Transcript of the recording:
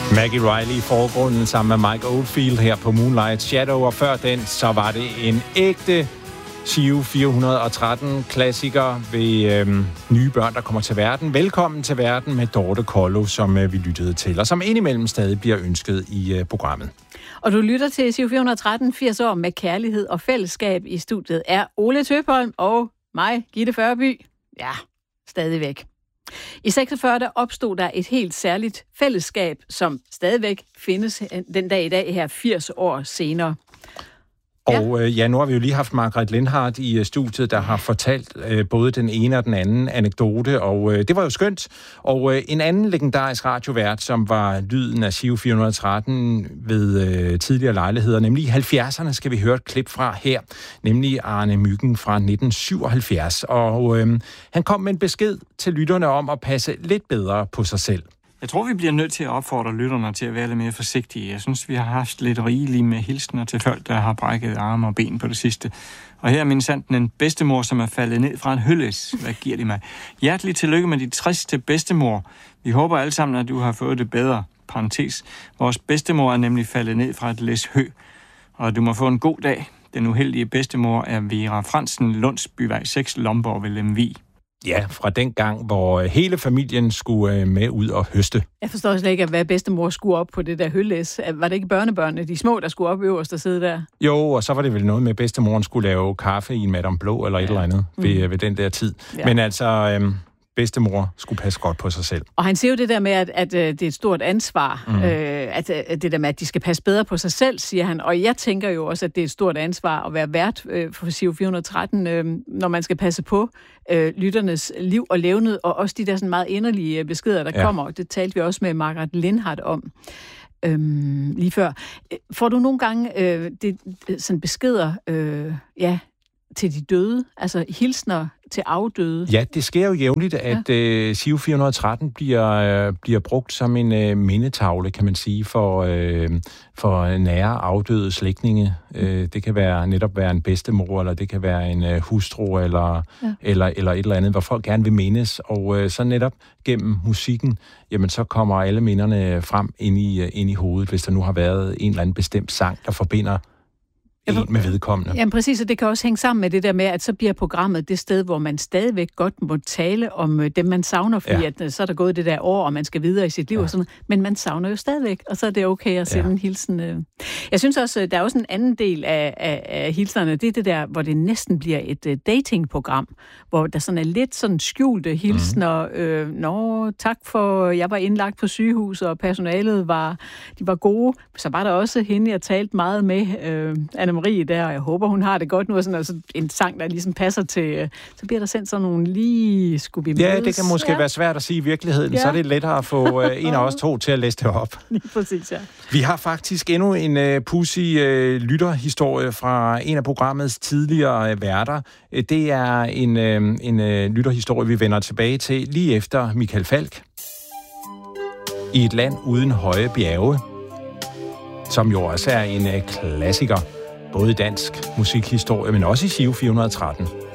Maggie Reilly i forgrunden sammen med Mike Oldfield her på Moonlight Shadow, og før den, så var det en ægte Giro 413-klassiker ved nye børn, der kommer til verden. Velkommen til verden med Dorte Kollo, som vi lyttede til, og som indimellem stadig bliver ønsket i programmet. Og du lytter til Giro 413, 80 år med kærlighed og fællesskab. I studiet er Ole Tøpholm og mig, Gitte Førby. Ja, stadigvæk. I 46 der opstod der et helt særligt fællesskab, som stadigvæk findes den dag i dag her 80 år senere. Og nu har vi jo lige haft Margrethe Lindhardt i studiet, der har fortalt både den ene og den anden anekdote, og det var jo skønt. Og en anden legendarisk radiovært, som var lyden af Giro 413 ved tidligere lejligheder, nemlig i 70'erne, skal vi høre et klip fra her, nemlig Arne Myggen fra 1977. Og han kom med en besked til lytterne om at passe lidt bedre på sig selv. Jeg tror, vi bliver nødt til at opfordre lytterne til at være lidt mere forsigtige. Jeg synes, vi har haft lidt rigeligt med hilsner til folk, der har brækket arme og ben på det sidste. Og her er min sandt en bedstemor, som er faldet ned fra en hølles. Hvad giver de mig? Hjertelig tillykke med de 60 til bedstemor. Vi håber alle sammen, at du har fået det bedre. Parentes. Vores bedstemor er nemlig faldet ned fra et læs hø. Og du må få en god dag. Den uheldige bedstemor er Vera Fransen, Lundsbyvej 6, Lomborg ved Lemvig. Ja, fra den gang, hvor hele familien skulle med ud og høste. Jeg forstår slet ikke, hvad bedstemor skulle op på det der høllæs. Var det ikke børnebørnene, de små, der skulle op øverst og sidde der? Jo, og så var det vel noget med, at bedstemor skulle lave kaffe i en Madame Blå eller et eller andet ved den der tid. Ja. Men altså, bedstemor skulle passe godt på sig selv. Og han siger jo det der med, at det er et stort ansvar, at det der med, at de skal passe bedre på sig selv, siger han. Og jeg tænker jo også, at det er et stort ansvar at være vært for Giro 413, når man skal passe på lytternes liv og levned, og også de der sådan meget inderlige beskeder, der kommer. Det talte vi også med Margrethe Lindhardt om lige før. Får du nogle gange sådan beskeder til de døde, altså hilsner til afdøde? Ja, det sker jo jævnligt, at Giro 413 bliver brugt som en mindetavle, kan man sige, for nære afdøde slægtninge. Det kan netop være en bedstemor, eller det kan være en hustru, eller et eller andet, hvor folk gerne vil mindes. Og så netop gennem musikken, jamen så kommer alle minderne frem ind i hovedet, hvis der nu har været en eller anden bestemt sang, der forbinder med vedkommende. Jamen præcis, og det kan også hænge sammen med det der med, at så bliver programmet det sted, hvor man stadigvæk godt må tale om dem, man savner, fordi at så er der gået det der år, og man skal videre i sit liv og sådan noget. Men man savner jo stadigvæk, og så er det okay at sende en hilsen. Jeg synes også, der er også en anden del af hilsnerne, det er det der, hvor det næsten bliver et datingprogram, hvor der sådan er lidt sådan skjulte hilsner. Tak for, jeg var indlagt på sygehus, og personalet var gode. Så var der også hende, jeg talte meget med, Anne-Marie der, og jeg håber, hun har det godt nu, og sådan altså en sang, der ligesom passer til, så bliver der sendt sådan nogle lige skulle vi mødes. Ja, det kan måske være svært at sige i virkeligheden, så er det lettere at få en af os to til at læse det op. Lige præcis, ja. Vi har faktisk endnu en pudsig lytterhistorie fra en af programmets tidligere værter. Det er en lytterhistorie, vi vender tilbage til lige efter Michael Falch. I et land uden høje bjerge, som jo også er en klassiker, både i dansk musikhistorie, men også i Giro 413.